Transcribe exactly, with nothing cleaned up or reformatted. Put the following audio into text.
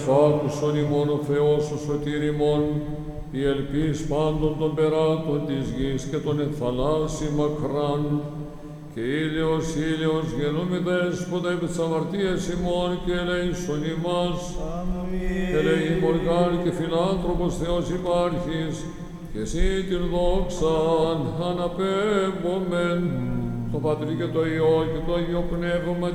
εφάκουσον ημών ο Θεός ο σωτήρ ημών, η ελπίς πάντων των περάτων της γης και των εθαλάσσι μακράν, και ήλιος, ήλιος, γεννούμε δέσποτα επί της αμαρτίας ημών και ελέησον ημάς. Αμήν. Ελέη μοργάν και φιλάνθρωπος Θεός υπάρχεις, και εσύ την δόξαν αναπέμπομεν, το Πατρί και το Υιό και το Αγίο Πνεύμα